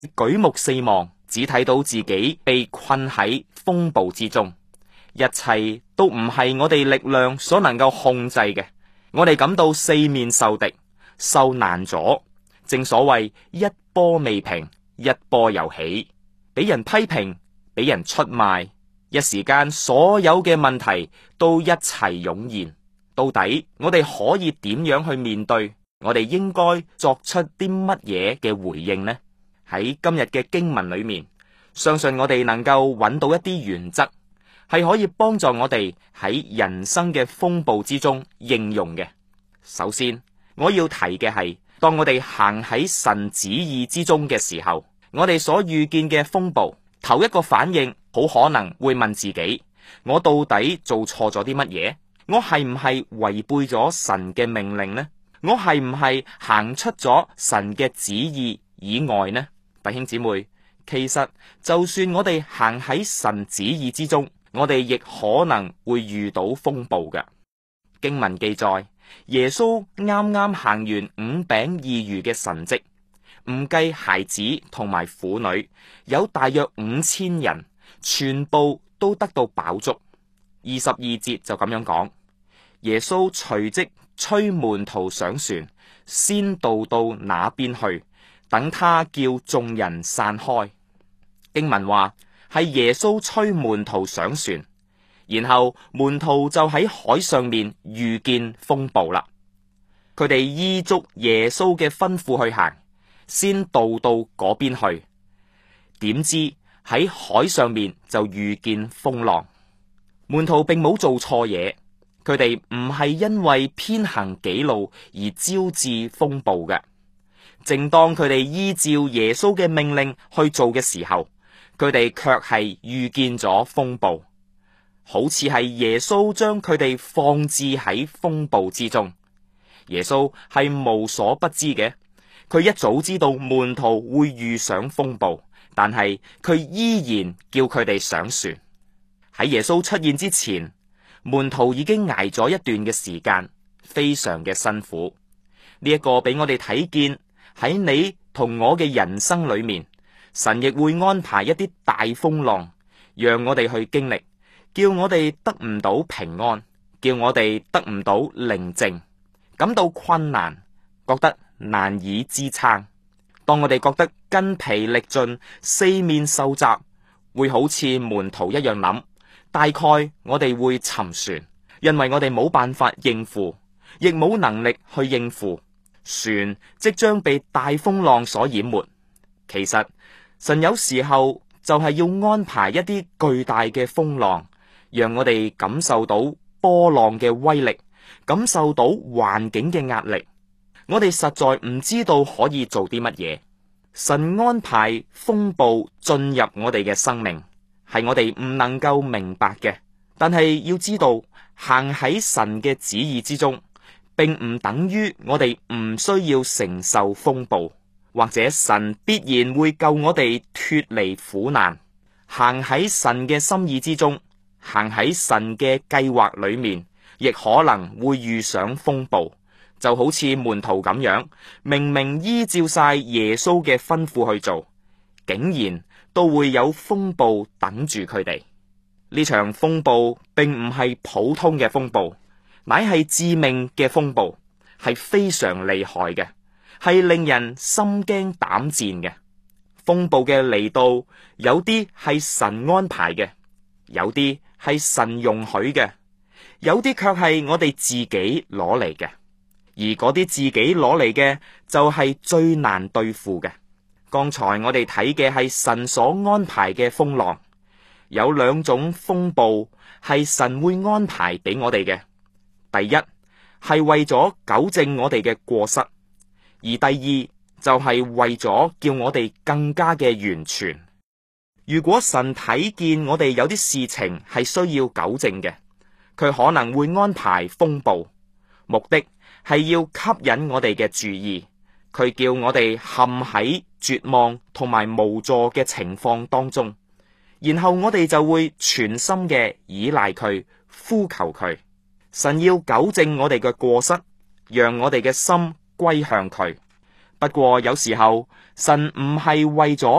舉目四望，只睇到自己被困喺風暴之中，一切都唔係我哋力量所能夠控制嘅。我哋感到四面受敵，受難咗。正所謂一波未平，一波又起，俾人批評，俾人出賣，一時間所有嘅問題都一齊湧現。到底我哋可以點樣去面對？我哋應該作出啲乜嘢嘅回應呢？喺今日嘅經文裏面，相信我哋能夠揾到一啲原則，係可以幫助我哋喺人生嘅風暴之中應用嘅。首先，我要提嘅係，當我哋行喺神旨意之中嘅時候，我哋所遇見嘅風暴，頭一個反應好可能會問自己：我到底做錯咗啲乜嘢？我係唔係違背咗神嘅命令呢？我係唔係行出咗神嘅旨意以外呢？弟兄姊妹，其實就算我哋行喺神旨意之中，我哋亦可能會遇到風暴嘅。經文記載，耶穌啱啱行完5餅2魚嘅神蹟，唔計孩子同埋婦女，有大約5000人，全部都得到飽足。22節就咁樣講，耶穌隨即催門徒上船，先渡到那邊去，等他叫眾人散開。經文話係耶穌催門徒上船，然後門徒就喺海上面遇見風暴啦。佢哋依足耶穌嘅吩咐去行，先渡到嗰邊去，點知喺海上面就遇見風浪。門徒並冇做錯嘢，佢哋唔係因為偏行己路而招致風暴嘅。正當佢哋依照耶穌嘅命令去做嘅時候，佢哋卻係遇見咗風暴，好似係耶穌將佢哋放置喺風暴之中。耶穌係無所不知嘅，佢一早知道門徒會遇上風暴，但係佢依然叫佢哋上船。喺耶穌出現之前，門徒已經挨咗一段嘅時間，非常嘅辛苦。呢一個俾我哋睇見喺你同我嘅人生裏面，神亦會安排一啲大風浪，讓我哋去經歷，叫我哋得唔到平安，叫我哋得唔到寧靜，感到困難，覺得難以支撐。當我哋覺得筋疲力盡，四面受襲，會好似門徒一樣諗，大概我哋會沉船，因為我哋冇辦法應付，亦冇能力去應付，船即將被大風浪所淹沒。其實神有時候就係要安排一啲巨大嘅風浪，讓我哋感受到波浪嘅威力，感受到環境嘅壓力。我哋實在唔知道可以做啲乜嘢。神安排風暴進入我哋嘅生命，係我哋唔能夠明白嘅。但係要知道，行喺神嘅旨意之中，並唔等於我哋唔需要承受風暴，或者神必然會救我哋脫離苦難。行喺神嘅心意之中，行喺神嘅計劃裏面，亦可能會遇上風暴。就好似門徒咁樣，明明依照晒耶穌嘅吩咐去做，竟然都會有風暴等住佢哋。呢場風暴並唔係普通嘅風暴，乃係致命嘅風暴，係非常厲害嘅，係令人心驚膽戰嘅。風暴嘅嚟到，有啲係神安排嘅，有啲係神容許嘅，有啲卻係我哋自己攞嚟嘅。而嗰啲自己攞嚟嘅就係最難對付嘅。剛才我哋睇嘅係神所安排嘅風浪，有兩種風暴係神會安排俾我哋嘅。第一係為咗糾正我哋嘅過失，而第二就係為咗叫我哋更加嘅完全。如果神睇見我哋有啲事情係需要糾正嘅，佢可能會安排風暴，目的係要吸引我哋嘅注意，佢叫我哋陷喺絕望同埋無助嘅情況當中，然後我哋就會全心嘅依賴佢，呼求佢。神要糾正我哋嘅過失，讓我哋嘅心歸向佢， 不過有時候神唔係為咗